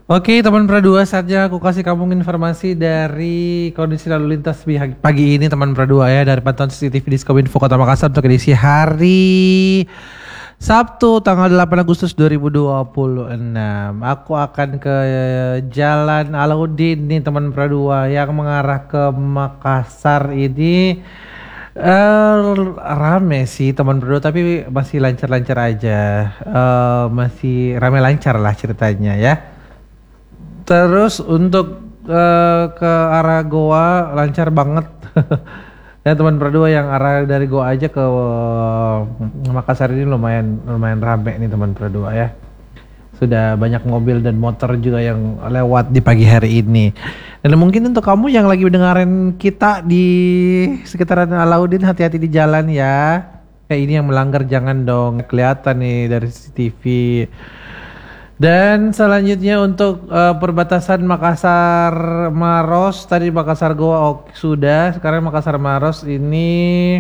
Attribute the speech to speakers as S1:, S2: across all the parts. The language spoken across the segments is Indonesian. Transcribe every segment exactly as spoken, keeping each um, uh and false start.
S1: Oke teman Pradua, saatnya aku kasih kamu informasi dari kondisi lalu lintas pagi ini teman Pradua ya, dari pantauan C C T V di Diskominfo Kota Makassar untuk edisi hari Sabtu tanggal delapan Agustus dua ribu dua puluh enam. Aku akan ke Jalan Alauddin nih teman Pradua yang mengarah ke Makassar ini. Uh, rame sih teman berdua tapi masih lancar-lancar aja, uh, masih rame lancar lah ceritanya ya. Terus untuk uh, ke arah Goa lancar banget. Ya teman berdua yang arah dari Goa aja ke uh, Makassar ini lumayan lumayan rame nih teman berdua ya. Sudah banyak mobil dan motor juga yang lewat di pagi hari ini. Dan mungkin untuk kamu yang lagi mendengarin kita di sekitaran Alauddin, hati-hati di jalan ya. Kayak ini yang melanggar jangan dong, kelihatan nih dari C C T V. Dan selanjutnya untuk uh, perbatasan Makassar Maros, tadi Makassar Goa oh, sudah, sekarang Makassar Maros ini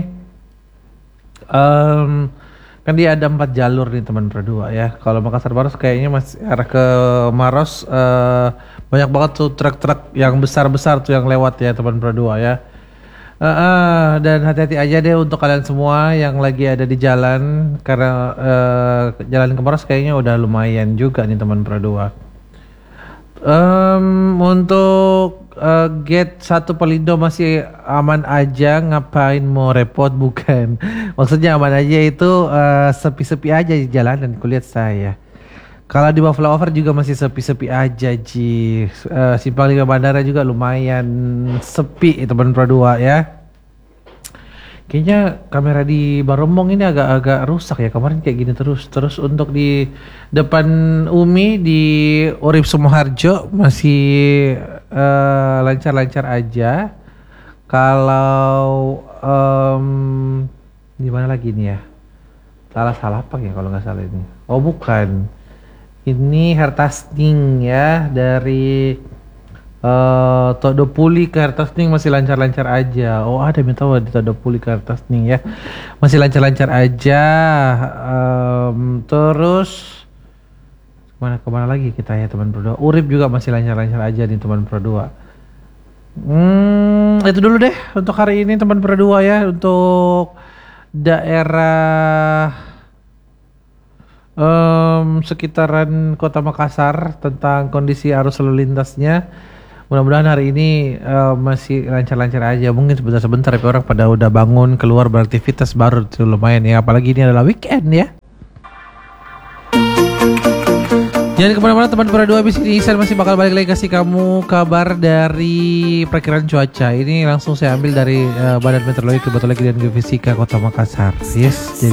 S1: um, kan dia ada empat jalur nih teman berdua ya. Kalau Makassar Maros kayaknya masih arah ke Maros, uh, banyak banget tuh truk-truk yang besar-besar tuh yang lewat ya teman berdua ya. Uh, uh, dan hati-hati aja deh untuk kalian semua yang lagi ada di jalan, karena uh, jalan ke Maros kayaknya udah lumayan juga nih teman berdua. Um, untuk uh, gate satu Pelindo masih aman aja, ngapain mau repot bukan? Maksudnya aman aja itu uh, sepi-sepi aja di jalanan kulihat saya. Kalau di Buffalo Over juga masih sepi-sepi aja Ji. Uh, Simpang Lima Bandara juga lumayan sepi teman Pradua ya. Kayaknya kamera di Barombong ini agak-agak rusak ya, kemarin kayak gini terus. Terus untuk di depan Umi di Urip Sumoharjo masih uh, lancar-lancar aja. Kalau um, di mana lagi nih ya? Salah Salapak ya kalau nggak salah ini. Oh bukan, ini Hertasning ya, dari Uh, Todopuli ke Hertasning masih lancar-lancar aja. Oh ada yang tahu di Todopuli ke Hertasning ya, masih lancar-lancar aja. Um, terus kemana kemana lagi kita ya teman berdua. Urip juga masih lancar-lancar aja nih teman berdua. Hmm, itu dulu deh untuk hari ini teman berdua ya, untuk daerah um, sekitaran Kota Makassar tentang kondisi arus lalu lintasnya. Mudah-mudahan hari ini uh, masih lancar-lancar aja. Mungkin sebentar-sebentar tapi orang pada udah bangun keluar beraktivitas baru itu lumayan ya. Apalagi ini adalah weekend ya. Jangan kemana-mana teman Pradua, abis ini Ihsan masih bakal balik lagi kasih kamu kabar dari perkiraan cuaca. Ini langsung saya ambil dari uh, Badan Meteorologi, Klimatologi dan Geofisika Kota Makassar. Yes, jadi